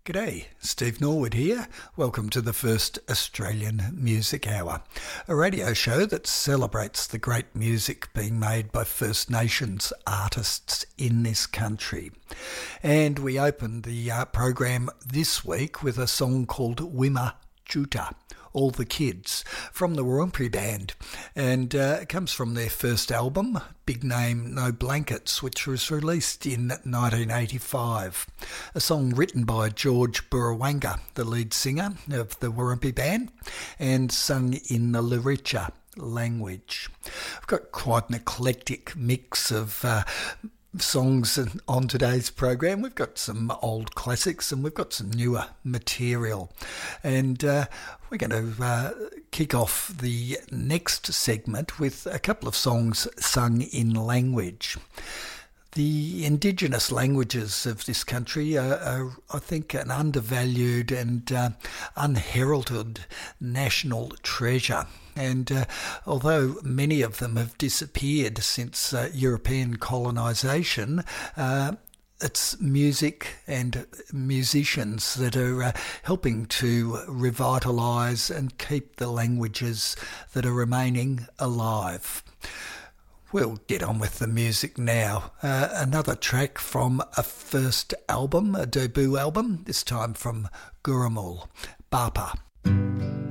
G'day, Steve Norwood here. Welcome to the first Australian Music Hour, a radio show that celebrates the great music being made by First Nations artists in this country. And we opened the program this week with a song called Wimma Juta, All the Kids, from the Warumpi Band. And it comes from their first album, Big Name No Blankets, which was released in 1985. A song written by George Burrawanga, the lead singer of the Warumpi Band, and sung in the Luritja language. We've got quite an eclectic mix of songs on today's program. We've got some old classics and we've got some newer material, and we're going to kick off the next segment with a couple of songs sung in language. The Indigenous languages of this country are, I think, an undervalued and unheralded national treasure. And although many of them have disappeared since European colonisation, it's music and musicians that are helping to revitalise and keep the languages that are remaining alive. We'll get on with the music now. Another track from a first album, a debut album, this time from Gurrumul, Bapa.